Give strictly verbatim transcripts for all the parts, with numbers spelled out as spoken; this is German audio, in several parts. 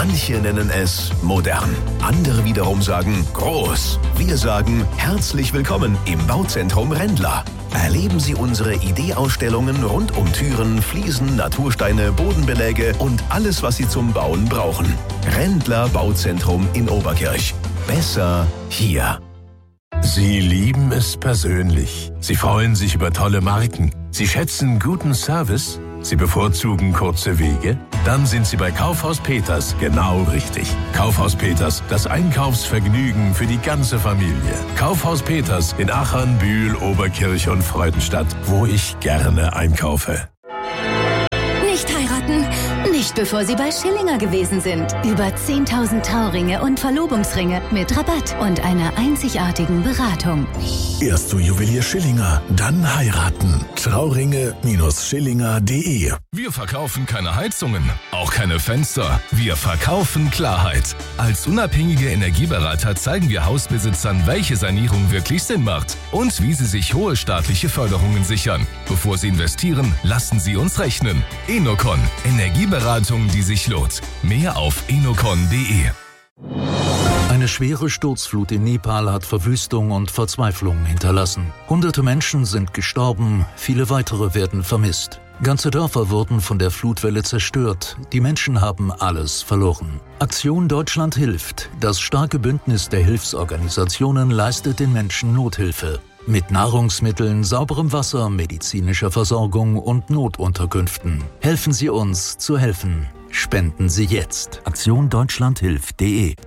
Manche nennen es modern. Andere wiederum sagen groß. Wir sagen herzlich willkommen im Bauzentrum Rendler. Erleben Sie unsere Ideeausstellungen rund um Türen, Fliesen, Natursteine, Bodenbeläge und alles, was Sie zum Bauen brauchen. Rendler Bauzentrum in Oberkirch. Besser hier. Sie lieben es persönlich. Sie freuen sich über tolle Marken. Sie schätzen guten Service. Sie bevorzugen kurze Wege? Dann sind Sie bei Kaufhaus Peters genau richtig. Kaufhaus Peters, das Einkaufsvergnügen für die ganze Familie. Kaufhaus Peters in Achern, Bühl, Oberkirch und Freudenstadt, wo ich gerne einkaufe. Nicht heiraten, nicht bevor Sie bei Schillinger gewesen sind. Über zehntausend Trauringe und Verlobungsringe mit Rabatt und einer einzigartigen Beratung. Erst zu Juwelier Schillinger, dann heiraten. Trauringe Schillinger punkt de. Wir verkaufen keine Heizungen, auch keine Fenster. Wir verkaufen Klarheit. Als unabhängige Energieberater zeigen wir Hausbesitzern, welche Sanierung wirklich Sinn macht und wie sie sich hohe staatliche Förderungen sichern. Bevor sie investieren, lassen sie uns rechnen. Enocon. Energieberatung, die sich lohnt. Mehr auf enocon punkt de. Eine schwere Sturzflut in Nepal hat Verwüstung und Verzweiflung hinterlassen. Hunderte Menschen sind gestorben, viele weitere werden vermisst. Ganze Dörfer wurden von der Flutwelle zerstört. Die Menschen haben alles verloren. Aktion Deutschland hilft. Das starke Bündnis der Hilfsorganisationen leistet den Menschen Nothilfe. Mit Nahrungsmitteln, sauberem Wasser, medizinischer Versorgung und Notunterkünften. Helfen Sie uns zu helfen. Spenden Sie jetzt. Aktion Deutschland hilft punkt de.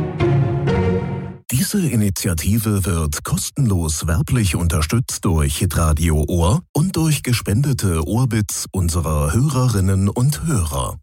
Diese Initiative wird kostenlos werblich unterstützt durch Hitradio Ohr und durch gespendete Ohrbits unserer Hörerinnen und Hörer.